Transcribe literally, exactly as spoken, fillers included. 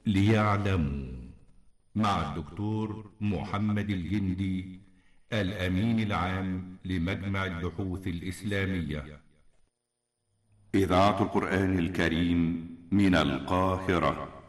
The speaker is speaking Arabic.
ليعلموا، مع الدكتور محمد الجندي، الأمين العام لمجمع البحوث الإسلامية. إذاعة القرآن الكريم من القاهرة.